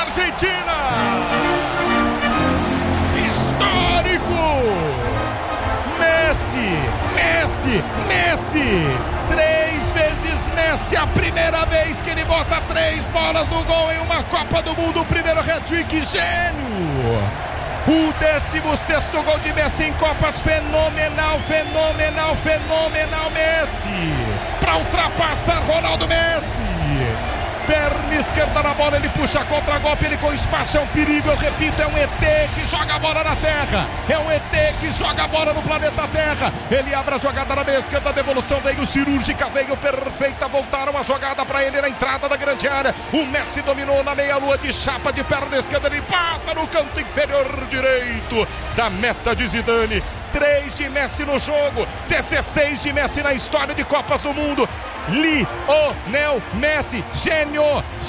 Argentina. Histórico. Messi. 3 vezes Messi, a primeira vez que ele bota 3 bolas no gol em uma Copa do Mundo. O primeiro hat-trick, gênio. O 16º gol de Messi em Copas, fenomenal, Messi. Para ultrapassar Ronaldo Messi. Perna esquerda na bola, ele puxa contra-golpe, ele com espaço, é um perigo, eu repito, é um ET que joga a bola na terra, é um ET que joga a bola no planeta Terra, ele abre a jogada na meia esquerda, a devolução veio cirúrgica, veio perfeita, voltaram a jogada para ele na entrada da grande área, o Messi dominou na meia-lua de chapa de perna esquerda, ele bata no canto inferior direito da meta de Zidane. 3 de Messi no jogo, 16 de Messi na história de Copas do Mundo. Lionel Messi, gênio,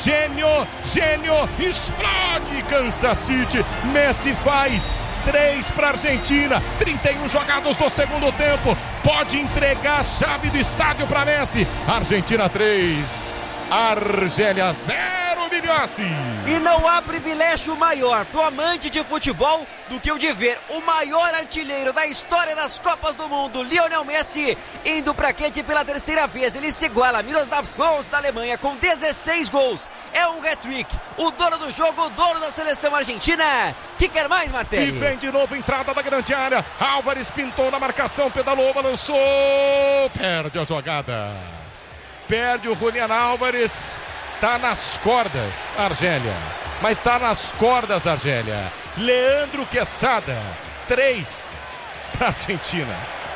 explode Kansas City. Messi faz 3 para a Argentina, 31 jogados no segundo tempo, pode entregar a chave do estádio para Messi. Argentina 3, Argélia 0. E não há privilégio maior pro amante de futebol do que o de ver o maior artilheiro da história das Copas do Mundo, Lionel Messi, indo pra quente pela terceira vez. Ele se iguala a Miroslav Klose da Alemanha com 16 gols. É um hat-trick. O dono do jogo, o dono da seleção argentina. Que quer mais, Martelli? E vem de novo entrada da grande área. Álvares pintou na marcação, pedalou, balançou. Perde a jogada. Perde o Julián Álvares. Tá nas cordas, Argélia. Mas tá nas cordas, Argélia. Leandro Quesada. 3 para Argentina.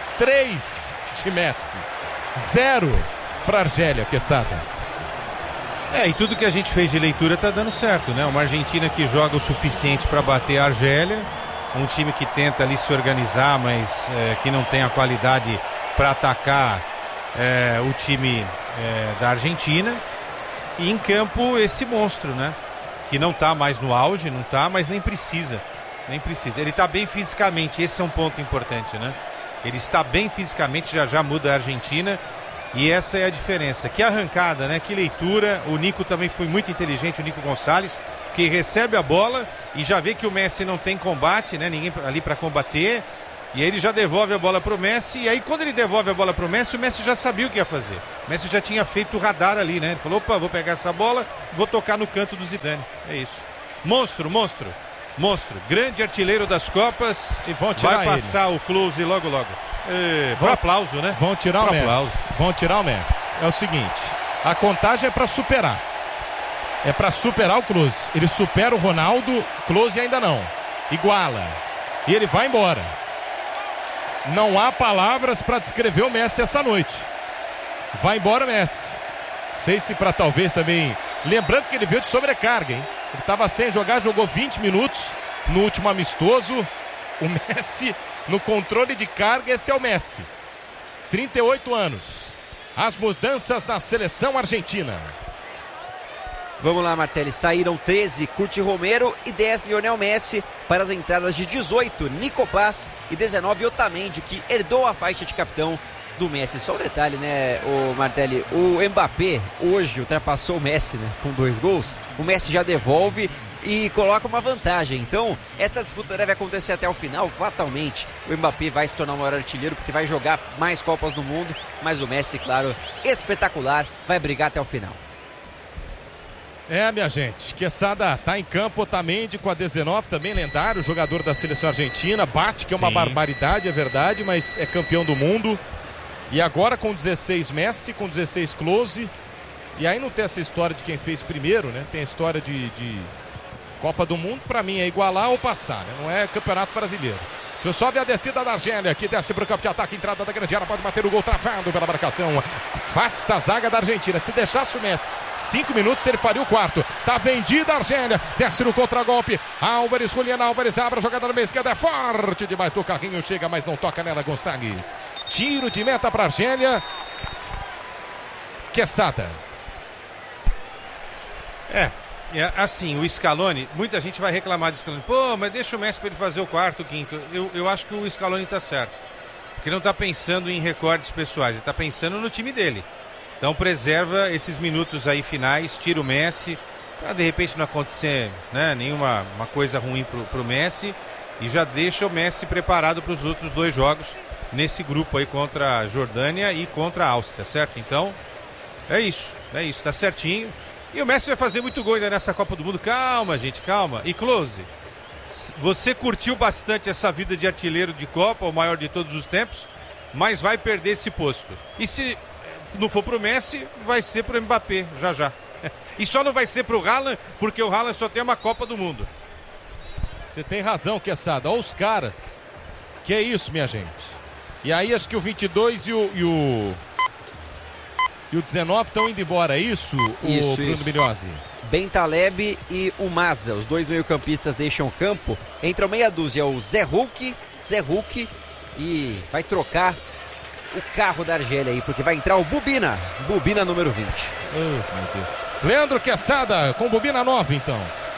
3 de Messi. 0 para Argélia, Quesada. E tudo que a gente fez de leitura tá dando certo, né? Uma Argentina que joga o suficiente para bater a Argélia. Um time que tenta ali se organizar, mas que não tem a qualidade para atacar o time da Argentina. E em campo esse monstro, né? Que não tá mais no auge, não tá, mas nem precisa. Ele tá bem fisicamente, esse é um ponto importante, né? Ele está bem fisicamente, já muda a Argentina. E essa é a diferença. Que arrancada, né? Que leitura. O Nico também foi muito inteligente, o Nico Gonçalves, que recebe a bola e já vê que o Messi não tem combate, né? Ninguém ali para combater. E aí ele já devolve a bola pro Messi. E aí quando ele devolve a bola pro Messi, o Messi já sabia o que ia fazer. O Messi já tinha feito o radar ali, né? Ele falou, opa, vou pegar essa bola, vou tocar no canto do Zidane. É isso. Monstro. Grande artilheiro das Copas. E vão tirar vai passar ele. O Klose logo. Pro aplauso, né? Vão tirar o Messi. Aplauso. Vão tirar o Messi. É o seguinte, a contagem é para superar. É para superar o Klose. Ele supera o Ronaldo, Klose ainda não. Iguala. E ele vai embora. Não há palavras para descrever o Messi essa noite. Vai embora Messi. Não sei se para talvez também... Lembrando que ele veio de sobrecarga, hein? Ele estava sem jogar, jogou 20 minutos no último amistoso. O Messi no controle de carga, esse é o Messi. 38 anos. As mudanças na seleção argentina. Vamos lá, Martelli. Saíram 13, Cuti Romero e 10, Lionel Messi, para as entradas de 18, Nico Paz e 19, Otamendi, que herdou a faixa de capitão do Messi. Só um detalhe, né, o Martelli, o Mbappé hoje ultrapassou o Messi, né, com 2 gols. O Messi já devolve e coloca uma vantagem. Então, essa disputa deve acontecer até o final. Fatalmente, o Mbappé vai se tornar o maior artilheiro, porque vai jogar mais Copas do Mundo. Mas o Messi, claro, espetacular, vai brigar até o final. Minha gente, Quesada tá em campo, Otamendi com a 19, também lendário, jogador da seleção argentina, bate que é uma barbaridade, é verdade, mas é campeão do mundo. E agora com 16 Messi, com 16 Klose, e aí não tem essa história de quem fez primeiro, né? Tem a história de Copa do Mundo, pra mim é igualar ou passar, né? Não é campeonato brasileiro. Deixa eu só ver a descida da Argélia, que desce para o campo de ataque, entrada da grande área, pode bater o gol travado pela marcação. Afasta a zaga da Argentina. Se deixasse o Messi 5 minutos, ele faria o quarto. Tá vendida a Argélia, desce no contragolpe. Álvares, Julián Álvares, abre a jogada na meia esquerda, é forte demais do carrinho, chega, mas não toca nela, Gonçalves. Tiro de meta para a Argélia. Quesada. Assim, o Scaloni, muita gente vai reclamar do Scaloni. Pô, mas deixa o Messi para ele fazer o quarto, o quinto. Eu acho que o Scaloni tá certo. Porque não tá pensando em recordes pessoais, ele tá pensando no time dele. Então preserva esses minutos aí finais, tira o Messi, para de repente não acontecer, né, nenhuma uma coisa ruim pro Messi, e já deixa o Messi preparado para os outros 2 jogos nesse grupo aí contra a Jordânia e contra a Áustria, certo? Então, é isso, tá certinho. E o Messi vai fazer muito gol ainda nessa Copa do Mundo. Calma, gente, calma. E Close, você curtiu bastante essa vida de artilheiro de Copa, o maior de todos os tempos, mas vai perder esse posto. E se não for pro Messi, vai ser pro Mbappé, já. E só não vai ser pro Haaland, porque o Haaland só tem uma Copa do Mundo. Você tem razão, Quesada. Olha os caras. Que é isso, minha gente. E aí acho que o 22 e o 19 estão indo embora, é isso, o Bruno Migliozzi? Bentaleb e o Maza, os 2 meio-campistas deixam o campo. Entra meia dúzia, o Zé Hulk, e vai trocar o carro da Argélia aí, porque vai entrar o Bubina número 20. Meu Deus. Leandro Quesada com Bubina 9, então.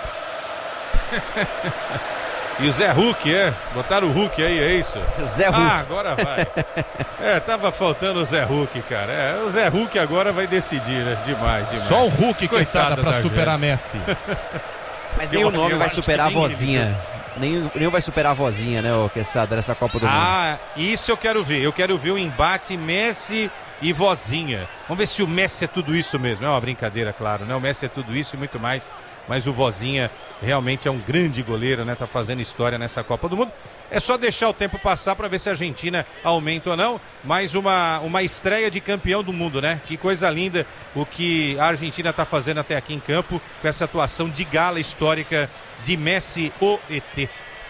E o Zé Hulk, botaram o Hulk aí, é isso? Zé Hulk. Agora vai. Tava faltando o Zé Hulk, cara. O Zé Hulk agora vai decidir, né? Demais. Só o Hulk, Quesada, pra superar Messi. Mas nem o nome vai superar a vozinha. Nem vai superar a vozinha, né, o Quesada, nessa Copa do Mundo. Isso eu quero ver. Eu quero ver o embate Messi e vozinha. Vamos ver se o Messi é tudo isso mesmo. É uma brincadeira, claro, né? O Messi é tudo isso e muito mais. Mas o vozinha realmente é um grande goleiro, né? Tá fazendo história nessa Copa do Mundo. É só deixar o tempo passar para ver se a Argentina aumenta ou não. Mais uma estreia de campeão do mundo, né? Que coisa linda o que a Argentina tá fazendo até aqui em campo, com essa atuação de gala histórica de Messi, o ET.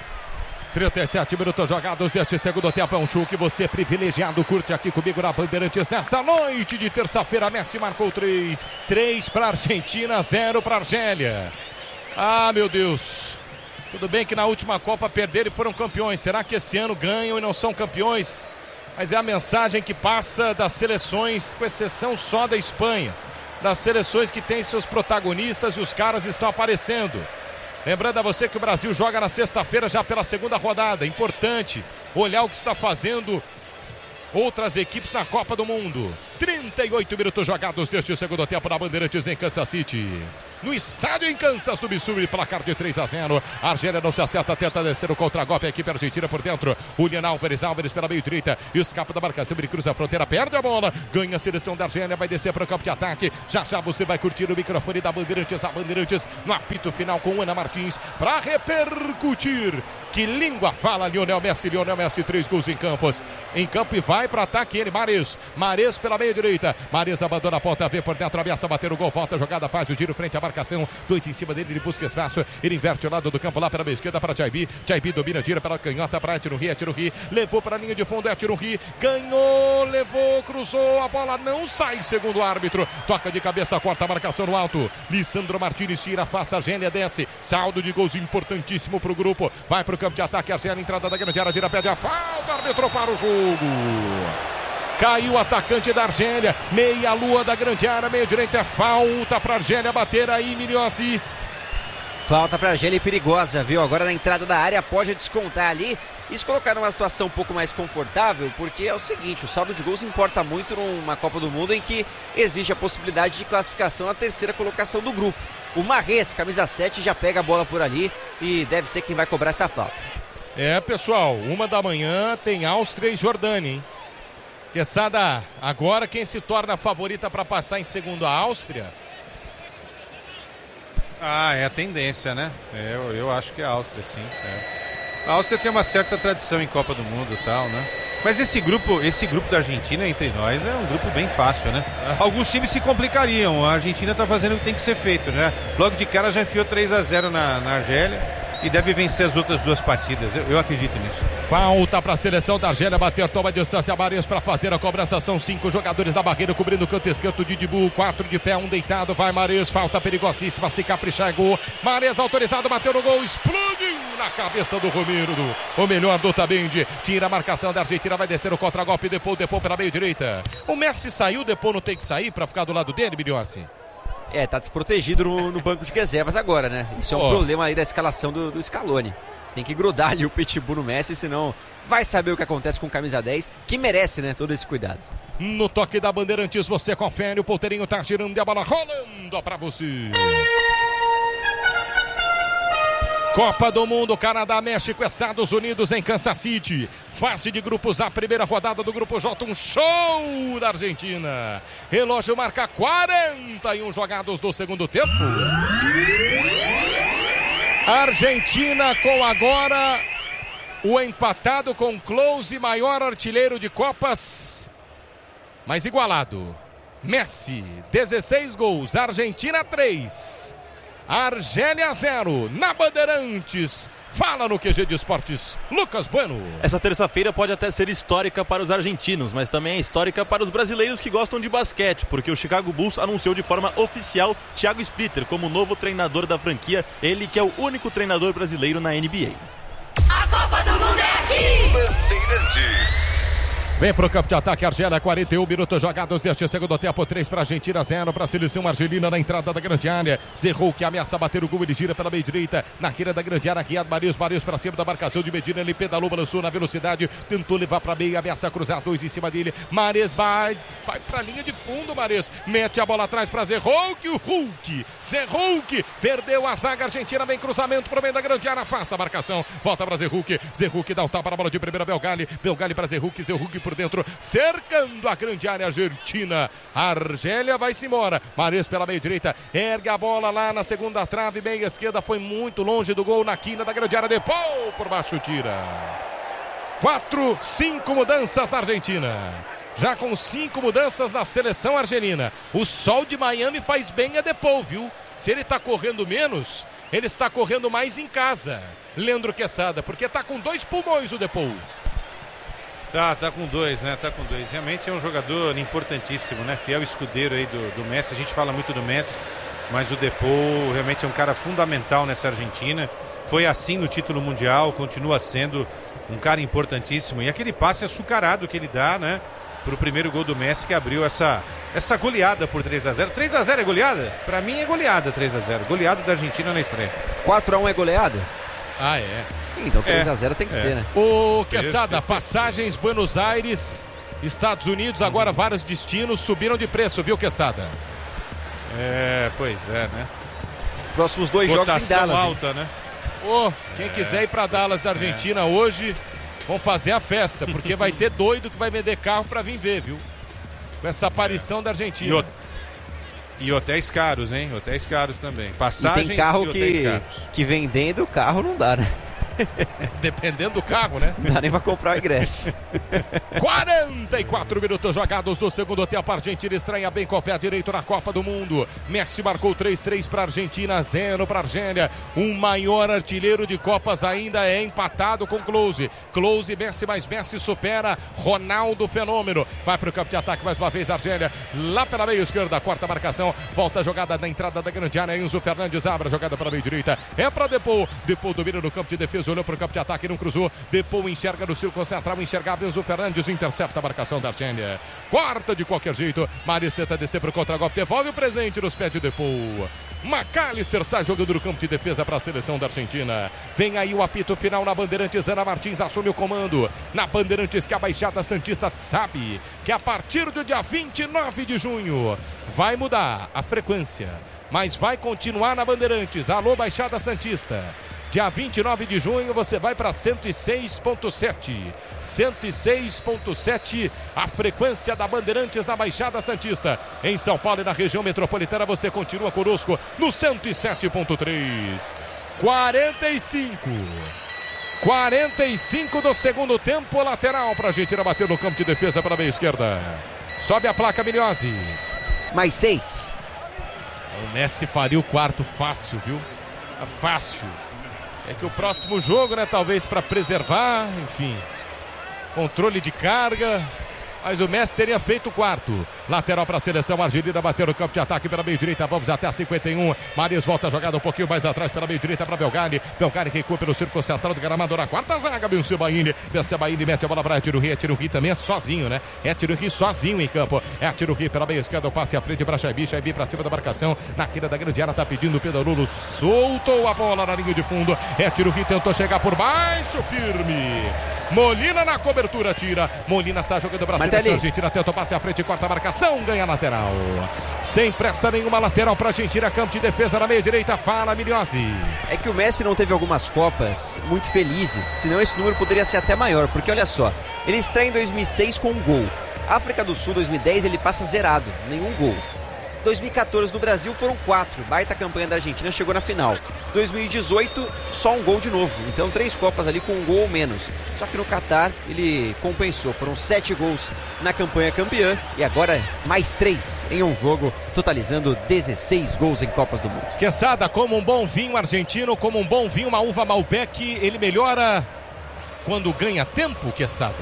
37 minutos jogados deste segundo tempo. É um show que você, privilegiado, curte aqui comigo na Bandeirantes nessa noite de terça-feira. Messi marcou 3 para a Argentina, 0 para a Argélia. Meu Deus. Tudo bem que na última Copa perderam e foram campeões. Será que esse ano ganham e não são campeões? Mas é a mensagem que passa das seleções, com exceção só da Espanha. Das seleções que têm seus protagonistas e os caras estão aparecendo. Lembrando a você que o Brasil joga na sexta-feira já pela segunda rodada. Importante olhar o que está fazendo outras equipes na Copa do Mundo. 38 minutos jogados deste segundo tempo na Bandeirantes em Kansas City. No estádio em Kansas, do Missouri, placar de 3-0. A Argélia não se acerta, tenta descer o contragolpe. A equipe argentina por dentro. Julián Álvares pela meio-direita. Escapa da marcação, ele cruza a fronteira, perde a bola. Ganha a seleção da Argélia, vai descer para o campo de ataque. Já você vai curtir o microfone da Bandeirantes. A Bandeirantes no apito final com Ana Martins para repercutir. Que língua fala Lionel Messi. 3 gols em campos. Em campo e vai para o ataque ele, Mahrez pela meia-direita. Mahrez abandona a ponta, vê por dentro, ameaça bater o gol, volta a jogada, faz o giro frente à marcação. 2 em cima dele, ele busca espaço. Ele inverte o lado do campo lá pela meia esquerda para Jaibi. Jaibi domina, gira pela canhota para Etirurri. Levou para a linha de fundo, Etirurri. Ganhou, levou, cruzou. A bola não sai, segundo o árbitro. Toca de cabeça, corta a marcação no alto. Lisandro Martínez tira, afasta, a Argélia desce. Saldo de gols importantíssimo para o grupo. Vai para o campo de ataque, a Argélia, entrada da grande área, gira, pede a falta. Árbitro para o jogo. Caiu o atacante da Argélia, meia-lua da grande área, meia-direita, falta para a Argélia bater aí, Migliozzi. Falta para a Argélia perigosa, viu? Agora na entrada da área pode descontar ali e se colocar numa situação um pouco mais confortável, porque é o seguinte, o saldo de gols importa muito numa Copa do Mundo em que existe a possibilidade de classificação na terceira colocação do grupo. O Mahrez, camisa 7, já pega a bola por ali e deve ser quem vai cobrar essa falta. Pessoal, 1h tem Áustria e Jordânia, hein? Quesada, agora quem se torna a favorita para passar em segundo, a Áustria? É a tendência, né? Eu acho que é a Áustria, sim. A Áustria tem uma certa tradição em Copa do Mundo e tal, né? Mas esse grupo da Argentina, entre nós, é um grupo bem fácil, né? Alguns times se complicariam, a Argentina tá fazendo o que tem que ser feito, né? Logo de cara já enfiou 3-0 na Argélia. E deve vencer as outras 2 partidas, eu acredito nisso. Falta para a seleção da Argélia bater, toma a distância, Mahrez para fazer a cobrança, são 5 jogadores da barreira cobrindo o canto esquerdo de Dibu, 4 de pé, 1 deitado, vai Mahrez, falta perigosíssima, se caprichar é gol, Mahrez autorizado, bateu no gol, explodiu na cabeça do Romero, o melhor do Otamendi, tira a marcação da Argentina, vai descer o contra-golpe, Depou pela meio direita. O Messi saiu, Depou não tem que sair para ficar do lado dele, Migliozzi? Tá desprotegido no banco de reservas agora, né? Isso é um problema aí da escalação do Scaloni. Tem que grudar ali o Pitbull no Messi, senão vai saber o que acontece com camisa 10, que merece, né, todo esse cuidado. No toque da Bandeirantes, você confere, o ponteirinho tá girando e a bola rolando pra você. Copa do Mundo, Canadá, México, Estados Unidos em Kansas City. Fase de grupos A, primeira rodada do grupo J, um show da Argentina. Relógio marca 41 jogados do segundo tempo. Argentina com agora o empatado com Klose, maior artilheiro de Copas, mas igualado. Messi, 16 gols, Argentina 3. Argélia 0, na Bandeirantes. Fala no QG de Esportes, Lucas Bueno. Essa terça-feira pode até ser histórica para os argentinos, mas também é histórica para os brasileiros que gostam de basquete, porque o Chicago Bulls anunciou de forma oficial Thiago Splitter como novo treinador da franquia, ele que é o único treinador brasileiro na NBA. A Copa do Mundo é aqui! Bandeirantes. Vem pro campo de ataque, Argélia, 41 minutos jogados deste segundo tempo, 3 para a Argentina, 0 para a seleção argelina na entrada da grande área. Zerrou que ameaça bater o gol, ele gira pela meia direita, na queira da grande área, Riad Mares para cima da marcação de Medina, ele pedalou, balançou na velocidade, tentou levar para meia, ameaça cruzar, 2 em cima dele, Mares vai para a linha de fundo, Mares mete a bola atrás para Zerrou que o Hulk, Zerrou que perdeu a zaga argentina, vem cruzamento para o meio da grande área, afasta a marcação, volta para Zerrou que dá um tapa na bola de primeira, Belgali para Zerrou que por dentro, cercando a grande área argentina. Argélia vai-se embora. Mares pela meia direita, ergue a bola lá na segunda trave, meia esquerda, foi muito longe do gol na quina da grande área. Depois por baixo tira. 5 mudanças na Argentina. Já com 5 mudanças na seleção argelina. O sol de Miami faz bem a Depou, viu? Se ele tá correndo menos, ele está correndo mais em casa. Leandro Quesada, porque tá com 2 pulmões o Depou. Tá com 2, né? Tá com 2. Realmente é um jogador importantíssimo, né? Fiel escudeiro aí do Messi. A gente fala muito do Messi, mas o Depou realmente é um cara fundamental nessa Argentina. Foi assim no título mundial, continua sendo um cara importantíssimo. E aquele passe açucarado que ele dá, né? Pro primeiro gol do Messi, que abriu essa goleada por 3-0. 3-0 é goleada? Pra mim é goleada 3-0. Goleada da Argentina na estreia. 4-1 é goleada? Ah, é. Então 3-0 tem que ser, né? Ô, Quesada, passagens Buenos Aires, Estados Unidos, agora vários destinos subiram de preço, viu, Quesada? Pois é, né? Próximos 2 jogos em Dallas. Alta, né? Quem quiser ir pra Dallas da Argentina hoje, vão fazer a festa, porque vai ter doido que vai vender carro pra vir ver, viu? Com essa aparição da Argentina. E hotéis caros, hein? Hotéis caros também. Passagens e tem carro e hotéis caros. que vendendo o carro não dá, né? Dependendo do carro, né? Não dá nem pra comprar o ingresso. 44 minutos jogados do segundo tempo. A Argentina estreia bem com o pé direito na Copa do Mundo. Messi marcou 3-3 para a Argentina, 0 para a Argélia. O maior artilheiro de Copas ainda é empatado com Klose. Klose, Messi, mas Messi supera Ronaldo Fenômeno. Vai para o campo de ataque mais uma vez a Argélia. Lá pela meia esquerda, quarta marcação. Volta a jogada na entrada da grande área. Enzo Fernandes abre a jogada para a meia direita. É para Depou. Depou domina no campo de defesa. Olhou para o campo de ataque, não cruzou. Depou enxerga no círculo central, enxergava Enzo Fernandes, intercepta a marcação da Argélia. Corta de qualquer jeito. Mares tenta descer para o contragolpe, devolve o presente nos pés de Depou. McAllister sai jogando no campo de defesa para a seleção da Argentina. Vem aí o apito final na Bandeirantes. Ana Martins assume o comando. Na Bandeirantes, que a Baixada Santista sabe que a partir do dia 29 de junho vai mudar a frequência, mas vai continuar na Bandeirantes. Alô, Baixada Santista. Dia 29 de junho você vai para 106.7. 106.7, a frequência da Bandeirantes na Baixada Santista. Em São Paulo e na região metropolitana você continua conosco no 107.3. 45 do segundo tempo, lateral para a Argentina bater no campo de defesa para a meia esquerda. Sobe a placa, Milhose. Mais 6. O Messi faria o quarto fácil, viu? Fácil. É que o próximo jogo, né, talvez para preservar, enfim, controle de carga, mas o Messi teria feito o quarto. Lateral para a seleção argelina, bateu no campo de ataque pela meia direita, vamos até a 51. Mares volta a jogada um pouquinho mais atrás pela meia direita para Belgali. Belgali recua pelo círculo central do gramado na quarta zaga, Bensebaini. Bensebaini mete a bola para Etiruhi. Etiruhi também é sozinho, né? Etiruhi sozinho em campo. Etiruhi pela meia esquerda, o passe à frente para Xaibi. Xaibi para cima da marcação, na quina da grande área, tá pedindo o Pedarulo, soltou a bola na linha de fundo. Etiruhi tentou chegar por baixo, firme. Molina na cobertura, tira. Molina sai jogando pra seleção argentina, tenta o passe à frente, corta a marcação, ganha a lateral. Sem pressa nenhuma, lateral pra Argentina, campo de defesa na meia direita, fala Milhozzi. É que o Messi não teve algumas Copas muito felizes, senão esse número poderia ser até maior, porque olha só, ele estreia em 2006 com um gol. África do Sul, 2010, ele passa zerado, nenhum gol. 2014 no Brasil foram 4, baita campanha da Argentina, chegou na final. 2018, só um gol de novo, então 3 Copas ali com um gol ou menos. Só que no Catar ele compensou, foram 7 gols na campanha campeã e agora mais 3 em um jogo, totalizando 16 gols em Copas do Mundo. Quesada, como um bom vinho argentino, como um bom vinho, uma uva Malbec, ele melhora quando ganha tempo, Quesada?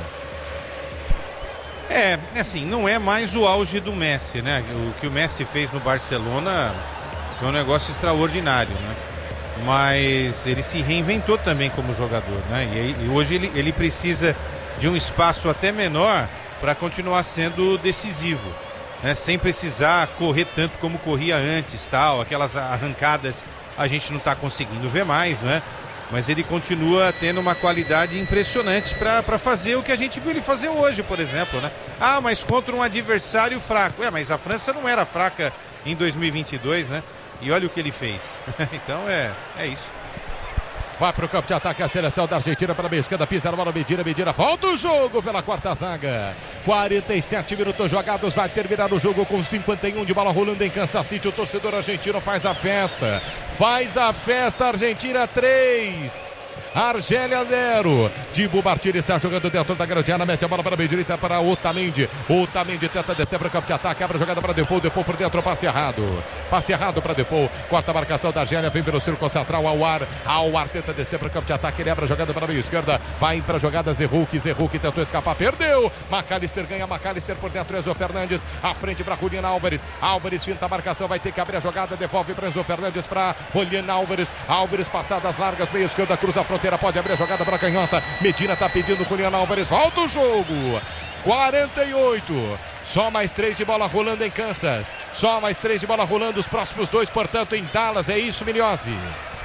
Assim, não é mais o auge do Messi, né? O que o Messi fez no Barcelona foi um negócio extraordinário, né? Mas ele se reinventou também como jogador, né? E hoje ele precisa de um espaço até menor para continuar sendo decisivo, né? Sem precisar correr tanto como corria antes, tal. Aquelas arrancadas a gente não está conseguindo ver mais, né? Mas ele continua tendo uma qualidade impressionante para fazer o que a gente viu ele fazer hoje, por exemplo, né? Ah, mas contra um adversário fraco. Mas a França não era fraca em 2022, né? E olha o que ele fez. Então é isso. Vai pro campo de ataque a seleção da Argentina para a meia esquerda, pisa na bola, Medina, volta o jogo pela quarta zaga. 47 minutos jogados, vai terminar o jogo com 51 de bola rolando em Kansas City. O torcedor argentino faz a festa, Argentina 3. Argélia 0. Dibu Martínez está jogando dentro da grande área, mete a bola para a meia direita para Otamendi. Otamendi tenta descer para o campo de ataque, abre a jogada para Depou por dentro, passe errado para Depou, corta a marcação da Argélia, vem pelo círculo central, ao ar tenta descer para o campo de ataque, ele abre a jogada para a meia esquerda, vai para a jogada Zerruki tentou escapar, perdeu, McAllister ganha, McAllister por dentro, Enzo Fernandes, à frente para Julián Álvares finta a marcação, vai ter que abrir a jogada, devolve para Enzo Fernandes, para Julián Álvares passadas largas, meia esquerda, cruza a fronteira, pode abrir a jogada para a canhota, Medina está pedindo, Julián Álvares, volta o jogo, 48, só mais 3 de bola rolando em Kansas, só mais 3 de bola rolando, os próximos 2, portanto, em Dallas, é isso, Milhozzi?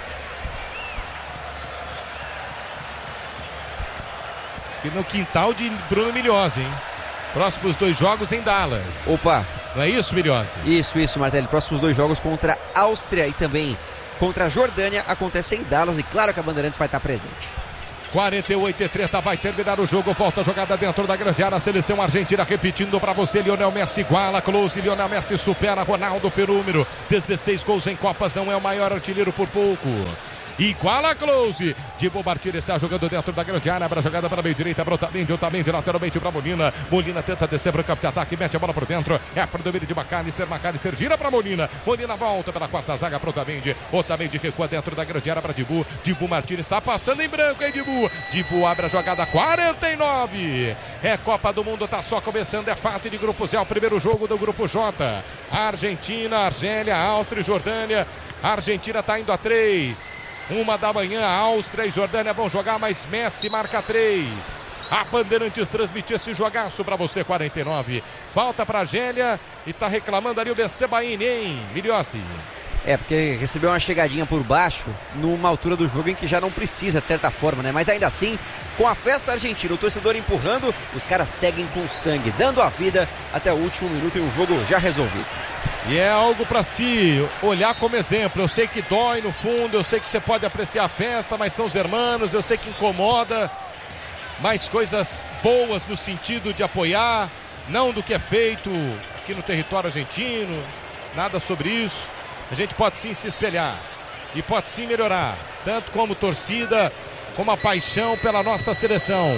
Aqui no quintal de Bruno Milhozzi, hein? Próximos 2 jogos em Dallas. Opa! Não é isso, Milhozzi? Isso, Martelli, próximos 2 jogos contra a Áustria e também contra a Jordânia, acontece em Dallas e claro que a Bandeirantes vai estar presente. 48-30, vai terminar o jogo, volta a jogada dentro da grande área, a seleção argentina repetindo para você, Lionel Messi iguala, close, Lionel Messi supera Ronaldo Fenômeno, 16 gols em Copas, não é o maior artilheiro por pouco. Iguala Close, Dibu Martínez está jogando dentro da grande área, abre a jogada para a meia direita, Otamendi lateralmente para Molina tenta descer para o campo de ataque, mete a bola por dentro, é para o domínio de McAllister gira para Molina volta pela quarta zaga para Otamendi recua dentro da grande área para Dibu Martínez está passando em branco, hein, Dibu abre a jogada, 49, é Copa do Mundo, tá só começando, é fase de grupos, é o primeiro jogo do grupo J, Argentina, Argélia, Áustria e Jordânia, a Argentina tá indo a 3, 1 da manhã, a Áustria e Jordânia vão jogar, mas Messi marca 3. A Bandeirantes transmitiu esse jogaço para você, 49. Falta para a Argélia e tá reclamando ali o Bessebaini, hein, Milhozzi? Porque recebeu uma chegadinha por baixo numa altura do jogo em que já não precisa, de certa forma, né? Mas ainda assim, com a festa argentina, o torcedor empurrando, os caras seguem com sangue, dando a vida até o último minuto e um jogo já resolvido. E é algo para se olhar como exemplo. Eu sei que dói no fundo, eu sei que você pode apreciar a festa, mas são os hermanos, eu sei que incomoda, mas coisas boas no sentido de apoiar, não do que é feito aqui no território argentino, nada sobre isso. A gente pode sim se espelhar e pode sim melhorar, tanto como torcida, como a paixão pela nossa seleção.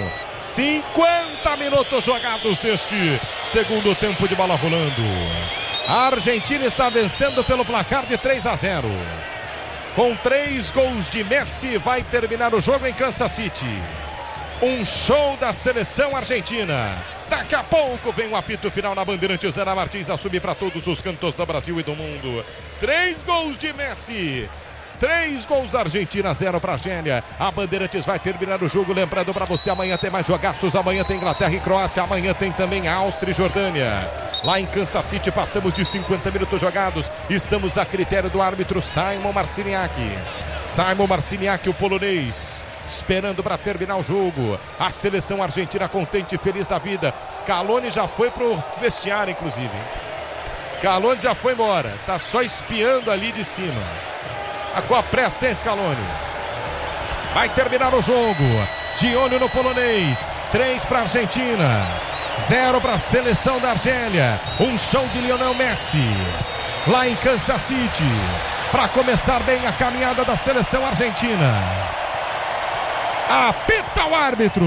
50 minutos jogados deste segundo tempo de bola rolando. A Argentina está vencendo pelo placar de 3-0. Com 3 gols de Messi, vai terminar o jogo em Kansas City. Um show da seleção argentina. Daqui a pouco vem o apito final na Bandeirantes. Ana Martins a subir para todos os cantos do Brasil e do mundo. 3 gols de Messi. 3 gols da Argentina, 0 para a Argélia. A Bandeirantes vai terminar o jogo. Lembrando para você, amanhã tem mais jogaços. Amanhã tem Inglaterra e Croácia. Amanhã tem também Áustria e Jordânia. Lá em Kansas City passamos de 50 minutos jogados. Estamos a critério do árbitro Simon Marciniak. Simon Marciniak, o polonês. esperando para terminar o jogo. A seleção argentina contente e feliz da vida. Scaloni já foi pro vestiário, inclusive. Scaloni já foi embora, tá só espiando ali de cima. Com a pressa, hein, Scaloni? Vai terminar o jogo. De olho no polonês. 3 para a Argentina, 0 para a seleção da Argélia. Um show de Lionel Messi lá em Kansas City para começar bem a caminhada da seleção argentina. Apita o árbitro.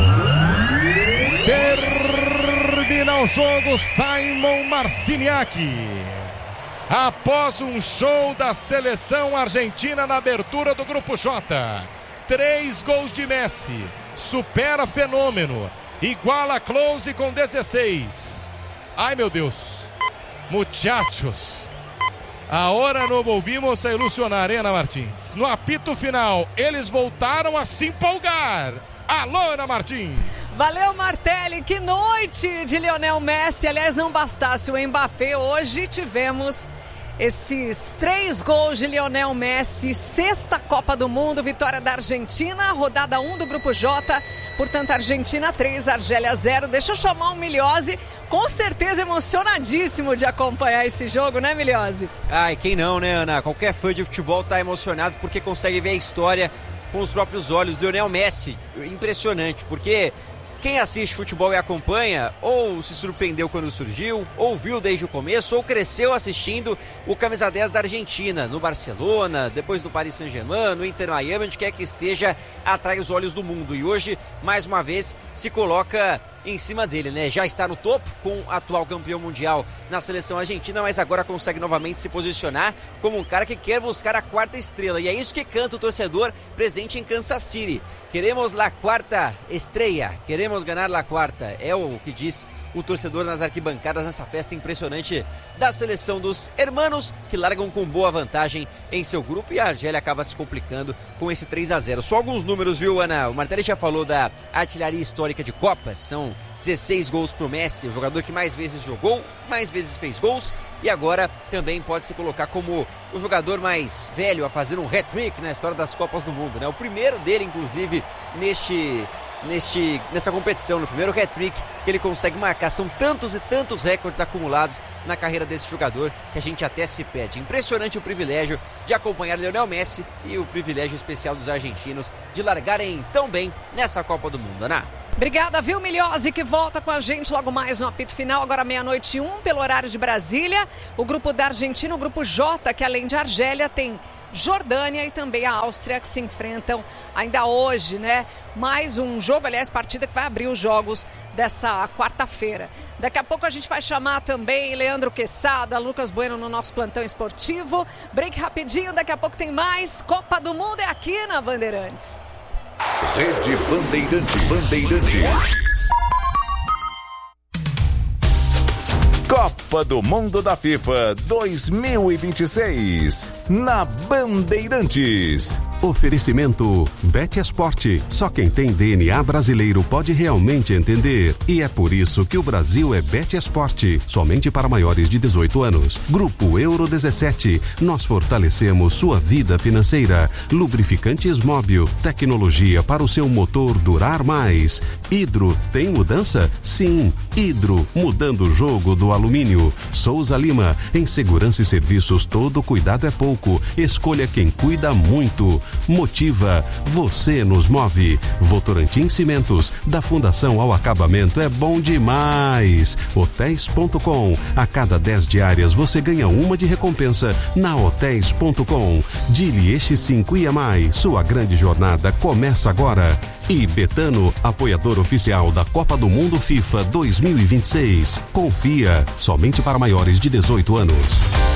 Termina o jogo Simon Marciniak. Após um show da seleção argentina na abertura do Grupo J. 3 gols de Messi. Supera Fenômeno. Iguala Close com 16. Ai, meu Deus. Muchachos. Ahora no volvimos a ilusionar, Ana Martins. No apito final, eles voltaram a se empolgar. Alô, Ana Martins. Valeu, Martelli. Que noite de Lionel Messi. Aliás, não bastasse o Mbappé, hoje tivemos esses 3 gols de Lionel Messi. 6ª Copa do Mundo, vitória da Argentina, rodada 1 do Grupo J. Portanto, Argentina 3, Argélia 0. Deixa eu chamar o Miliose, com certeza emocionadíssimo de acompanhar esse jogo, né, Miliose? Ai, quem não, né, Ana? Qualquer fã de futebol tá emocionado porque consegue ver a história com os próprios olhos do Lionel Messi. Impressionante, porque quem assiste futebol e acompanha, ou se surpreendeu quando surgiu, ou viu desde o começo, ou cresceu assistindo o camisa 10 da Argentina, no Barcelona, depois no Paris Saint-Germain, no Inter Miami, onde quer que esteja, atrai os olhos do mundo. E hoje, mais uma vez, se coloca em cima dele, né? Já está no topo com o atual campeão mundial na seleção argentina, mas agora consegue novamente se posicionar como um cara que quer buscar a 4ª estrela. E é isso que canta o torcedor presente em Kansas City. Queremos la 4ª estrela, queremos ganhar la 4ª. É o que diz o torcedor nas arquibancadas nessa festa impressionante da seleção dos hermanos, que largam com boa vantagem em seu grupo, e a Argélia acaba se complicando com esse 3-0. Só alguns números, viu, Ana? O Martelli já falou da artilharia histórica de Copas, são 16 gols pro Messi, o jogador que mais vezes jogou, mais vezes fez gols, e agora também pode se colocar como o jogador mais velho a fazer um hat-trick na história das Copas do Mundo, né? O primeiro dele, inclusive, nessa competição, no primeiro hat-trick que ele consegue marcar. São tantos e tantos recordes acumulados na carreira desse jogador que a gente até se pede. Impressionante o privilégio de acompanhar Lionel Messi e o privilégio especial dos argentinos de largarem tão bem nessa Copa do Mundo, Ana. Obrigada, viu, Miliose, que volta com a gente logo mais no apito final, agora 00:01, pelo horário de Brasília. O grupo da Argentina, o grupo J, que além de Argélia tem Jordânia e também a Áustria, que se enfrentam ainda hoje, né? Mais um jogo, aliás, partida que vai abrir os jogos dessa quarta-feira. Daqui a pouco a gente vai chamar também Leandro Quesada, Lucas Bueno no nosso plantão esportivo. Break rapidinho, daqui a pouco tem mais. Copa do Mundo é aqui na Bandeirantes. Rede Bandeirantes. Copa do Mundo da FIFA 2026 na Bandeirantes. Oferecimento Bet Esporte. Só quem tem DNA brasileiro pode realmente entender. E é por isso que o Brasil é Bet Esporte. Somente para maiores de 18 anos. Grupo Euro 17. Nós fortalecemos sua vida financeira. Lubrificantes Móbil. Tecnologia para o seu motor durar mais. Hidro. Tem mudança? Sim. Hidro. Mudando o jogo do alumínio. Souza Lima. Em segurança e serviços, todo cuidado é pouco. Escolha quem cuida muito. Motiva, você nos move. Votorantim Cimentos, da fundação ao acabamento é bom demais. Hotéis.com, a cada 10 diárias você ganha uma de recompensa na Hotéis.com. Dili X5 e mais, sua grande jornada começa agora. E Betano, apoiador oficial da Copa do Mundo FIFA 2026. Confia, somente para maiores de 18 anos.